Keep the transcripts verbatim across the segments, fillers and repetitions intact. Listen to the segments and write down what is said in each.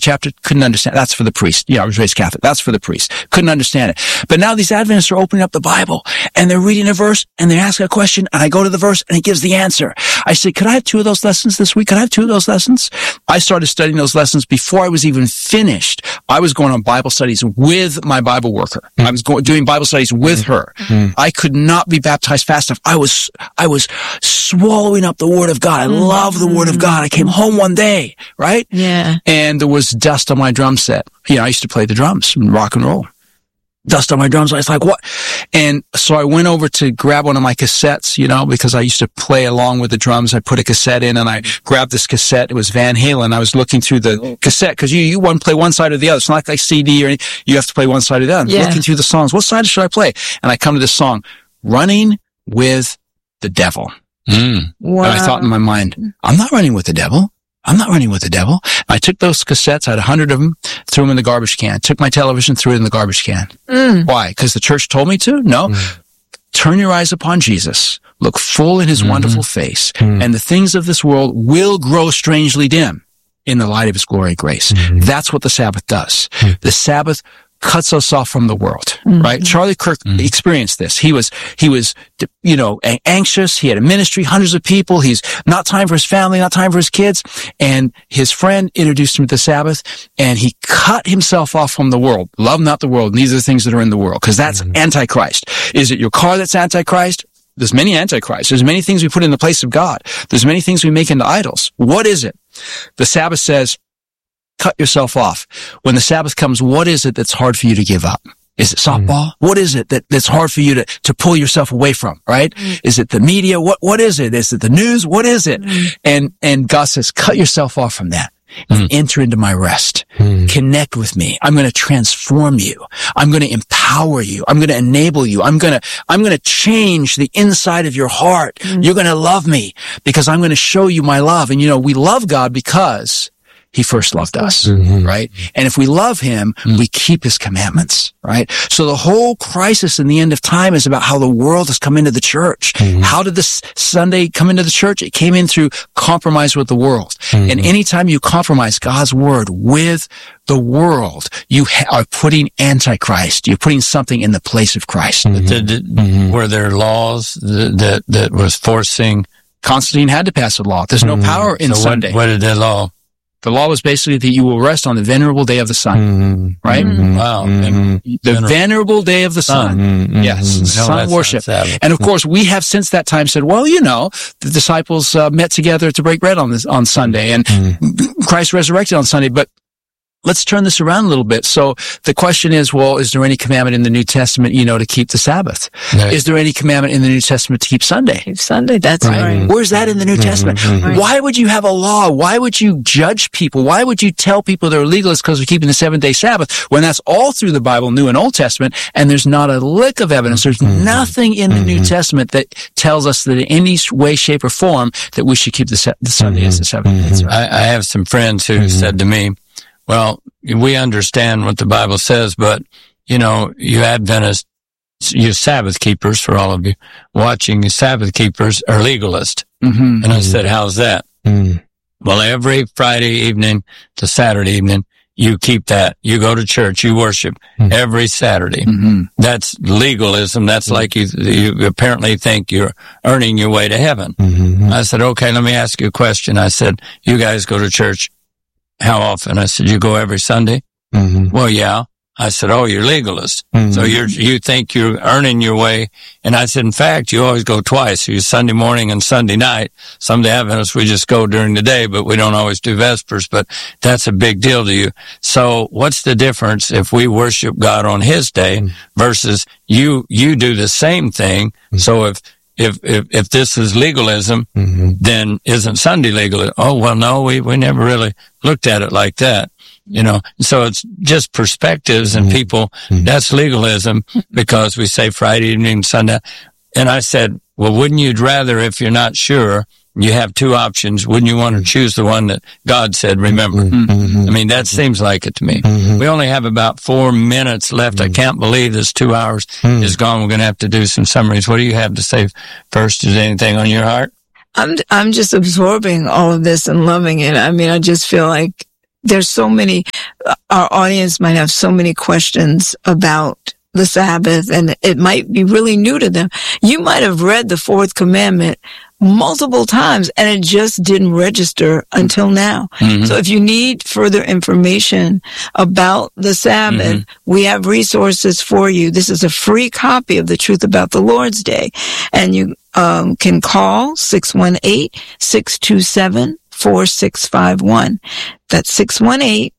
chapter, couldn't understand. That's for the priest. Yeah, I was raised Catholic. That's for the priest. Couldn't understand it. But now these Adventists are opening up the Bible and they're reading a verse and they ask a question and I go to the verse and it gives the answer. I say, could I have two of those lessons this week? Could I have two of those lessons? I started studying those lessons before I was even finished. I was going on Bible studies with my Bible worker. Mm. I was going, doing Bible studies with mm. her. Mm. I could not be baptized fast enough. I was, I was swallowing up the Word of God. I mm. love the Word of God. I came home one day, right? Yeah. And there was dust on my drum set. You know, I used to play the drums and rock and roll. Dust on my drums. I was like, what? And so I went over to grab one of my cassettes, you know, because I used to play along with the drums. I put a cassette in and I grabbed this cassette. It was Van Halen. I was looking through the cassette because you, you want to play one side or the other. It's not like C D or anything. You have to play one side or the other. Yeah. Looking through the songs. What side should I play? And I come to this song, Running with the Devil. Mm. Wow. And I thought in my mind, I'm not running with the devil. I'm not running with the devil. I took those cassettes, I had a hundred of them, threw them in the garbage can. Took my television, threw it in the garbage can. Mm. Why? Because the church told me to? No. Mm. Turn your eyes upon Jesus. Look full in his mm-hmm. wonderful face. Mm. And the things of this world will grow strangely dim in the light of his glory and grace. Mm-hmm. That's what the Sabbath does. Mm. The Sabbath cuts us off from the world, mm-hmm. right? Charlie Kirk mm-hmm. experienced this. He was, he was, you know, anxious. He had a ministry, hundreds of people. He's not time for his family, not time for his kids. And his friend introduced him to the Sabbath and he cut himself off from the world. Love not the world. And these are the things that are in the world because that's mm-hmm. Antichrist. Is it your car that's Antichrist? There's many Antichrists. There's many things we put in the place of God. There's many things we make into idols. What is it? The Sabbath says, cut yourself off. When the Sabbath comes, what is it that's hard for you to give up? Is it softball? Mm. What is it that, that's hard for you to, to pull yourself away from, right? Mm. Is it the media? What, what is it? Is it the news? What is it? Mm. And, and God says, cut yourself off from that and mm. enter into my rest. Mm. Connect with me. I'm going to transform you. I'm going to empower you. I'm going to enable you. I'm going to, I'm going to change the inside of your heart. Mm. You're going to love me because I'm going to show you my love. And you know, we love God because he first loved us, mm-hmm. right? And if we love him, mm-hmm. we keep his commandments, right? So the whole crisis in the end of time is about how the world has come into the church. Mm-hmm. How did this Sunday come into the church? It came in through compromise with the world. Mm-hmm. And anytime you compromise God's word with the world, you ha- are putting Antichrist. You're putting something in the place of Christ. Mm-hmm. Did, did, mm-hmm. Were there laws that, that, that was forcing? Constantine had to pass a law. There's no mm-hmm. power in so Sunday. What, what did that law? The law was basically that you will rest on the venerable day of the sun, mm-hmm. right? Mm-hmm. Wow. Mm-hmm. The venerable. venerable day of the sun. Mm-hmm. Yes. Mm-hmm. Sun no, worship. And of course, we have since that time said, well, you know, the disciples uh, met together to break bread on this, on Sunday and mm-hmm. Christ resurrected on Sunday. But let's turn this around a little bit. So the question is, well, is there any commandment in the New Testament, you know, to keep the Sabbath? Right. Is there any commandment in the New Testament to keep Sunday? Keep Sunday, that's right. right. Where's that in the New mm-hmm. Testament? Mm-hmm. Why would you have a law? Why would you judge people? Why would you tell people they're legalists because they're keeping the seventh-day Sabbath when that's all through the Bible, New and Old Testament, and there's not a lick of evidence. There's mm-hmm. nothing in the mm-hmm. New Testament that tells us that in any way, shape, or form that we should keep the, se- the Sunday mm-hmm. as the seventh. Mm-hmm. That's right. I, I have some friends who mm-hmm. said to me, well, we understand what the Bible says, but, you know, you Adventists, you Sabbath keepers, for all of you watching, you Sabbath keepers are legalists. Mm-hmm. And I said, how's that? Mm-hmm. Well, every Friday evening to Saturday evening, you keep that. You go to church, you worship mm-hmm. every Saturday. Mm-hmm. That's legalism. That's mm-hmm. like you, you apparently think you're earning your way to heaven. Mm-hmm. I said, okay, let me ask you a question. I said, you guys go to church how often? I said, you go every Sunday? Mm-hmm. Well, yeah. I said, oh, you're legalist. Mm-hmm. So you're, you think you're earning your way. And I said, in fact, you always go twice. You Sunday morning and Sunday night. Some Adventists, we just go during the day, but we don't always do Vespers, but that's a big deal to you. So what's the difference if we worship God on his day mm-hmm. versus you, you do the same thing. Mm-hmm. So if, If, if, if this is legalism, mm-hmm. then isn't Sunday legal? Oh, well, no, we, we never really looked at it like that, you know. So it's just perspectives mm-hmm. and people, mm-hmm. that's legalism because we say Friday evening, Sunday. And I said, well, wouldn't you rather, if you're not sure, you have two options, wouldn't you want to choose the one that God said, remember? Mm-hmm. I mean, that seems like it to me. Mm-hmm. We only have about four minutes left. Mm-hmm. I can't believe this two hours mm-hmm. is gone. We're going to have to do some summaries. What do you have to say first? Is there anything on your heart? I'm, I'm just absorbing all of this and loving it. I mean, I just feel like there's so many, our audience might have so many questions about the Sabbath, and it might be really new to them. You might have read the fourth commandment multiple times and it just didn't register until now. Mm-hmm. So if you need further information about the Sabbath, mm-hmm. we have resources for you. This is a free copy of The Truth About the Lord's Day, and you um, can call six one eight, six two seven, four six five one. That's six one eight,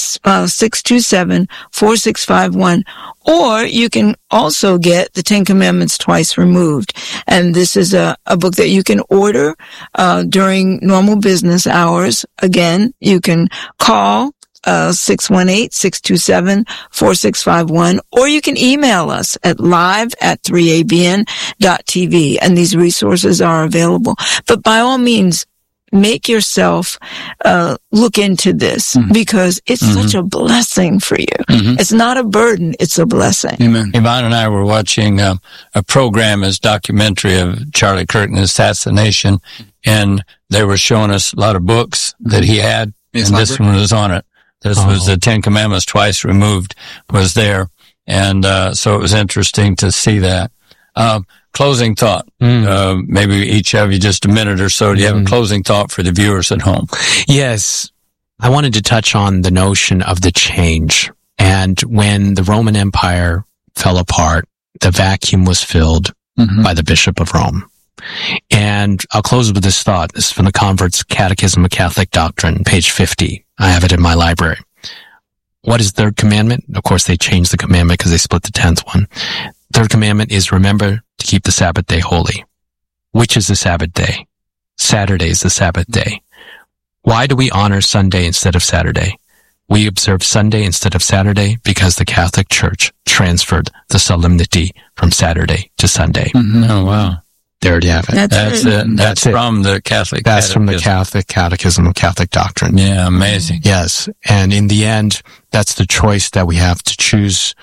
six two seven, four six five one. Or you can also get the Ten Commandments Twice Removed. And this is a, a book that you can order uh during normal business hours. Again, you can call uh six one eight, six two seven, four six five one, or you can email us at live at three A B N dot T V. And these resources are available. But by all means, make yourself uh look into this, mm-hmm. because it's mm-hmm. such a blessing for you. Mm-hmm. It's not a burden, it's a blessing. Amen. Yvonne and I were watching uh, a program, as documentary of Charlie Kirk and his assassination, and they were showing us a lot of books that he had, His and library. This one was on it. This oh. was the Ten Commandments Twice Removed was there, and uh so it was interesting to see that. Um Closing thought. Mm. Uh, maybe each of you just a minute or so. Do you have mm. a closing thought for the viewers at home? Yes. I wanted to touch on the notion of the change. And when the Roman Empire fell apart, the vacuum was filled mm-hmm. by the Bishop of Rome. And I'll close with this thought. This is from the Convert's Catechism of Catholic Doctrine, page fifty. I have it in my library. What is the third commandment? Of course, they changed the commandment because they split the tenth one. Third commandment is remember to keep the Sabbath day holy. Which is the Sabbath day? Saturday is the Sabbath day. Why do we honor Sunday instead of Saturday? We observe Sunday instead of Saturday because the Catholic Church transferred the solemnity from Saturday to Sunday. Mm-hmm. Oh, wow. There you have it. That's, That's it. That's, That's it. From the Catholic That's Catechism. from the Catholic Catechism of Catholic Doctrine. Yeah, amazing. Yes. And in the end, that's the choice that we have to choose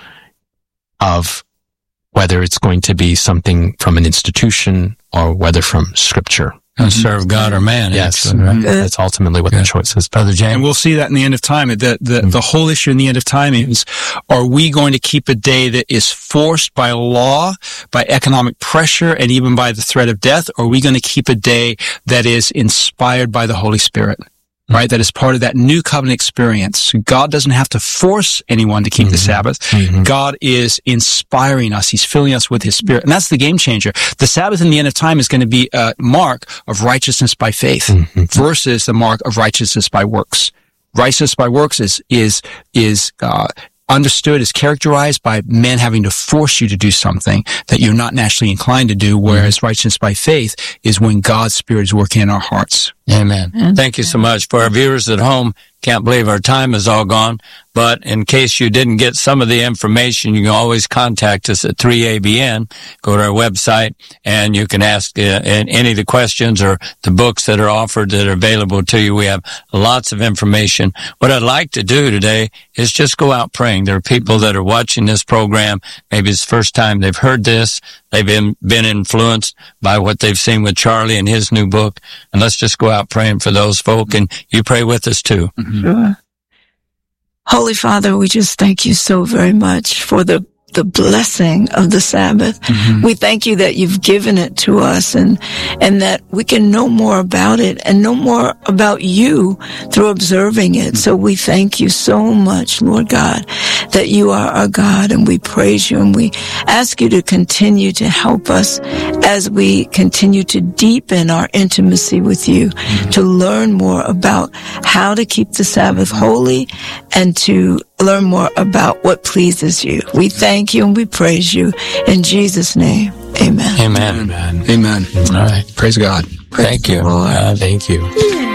of whether it's going to be something from an institution or whether from Scripture. And serve God or man. Yes, actually, right? That's ultimately what Good. The choice is. Brother James. And we'll see that in the end of time. The, the, mm-hmm. the whole issue in the end of time is, are we going to keep a day that is forced by law, by economic pressure, and even by the threat of death? Or are we going to keep a day that is inspired by the Holy Spirit? Right? That is part of that new covenant experience. God doesn't have to force anyone to keep mm-hmm. the Sabbath. Mm-hmm. God is inspiring us. He's filling us with His Spirit. And that's the game changer. The Sabbath in the end of time is going to be a mark of righteousness by faith mm-hmm. versus the mark of righteousness by works. Righteousness by works is, is, is, uh, understood is characterized by men having to force you to do something that you're not naturally inclined to do, whereas mm-hmm. righteousness by faith is when God's Spirit is working in our hearts. Amen. Amen. Thank you so much. For our viewers at home, can't believe our time is all gone, but in case you didn't get some of the information, you can always contact us at three A B N. Go to our website and you can ask uh, any of the questions or the books that are offered that are available to you. We have lots of information. What I'd like to do today is just go out praying. There are people that are watching this program. Maybe it's the first time they've heard this. They've been, been influenced by what they've seen with Charlie and his new book. And let's just go out praying for those folk. And you pray with us too. Mm-hmm. Sure. Holy Father, we just thank you so very much for the the blessing of the Sabbath. Mm-hmm. We thank you that you've given it to us and and that we can know more about it and know more about you through observing it. So we thank you so much, Lord God, that you are our God, and we praise you and we ask you to continue to help us as we continue to deepen our intimacy with you, mm-hmm. to learn more about how to keep the Sabbath holy and to learn more about what pleases you. We thank you and we praise you in Jesus' name. Amen. Amen. Amen. Amen. All right. Praise God. Praise thank you. Lord. Uh, thank you.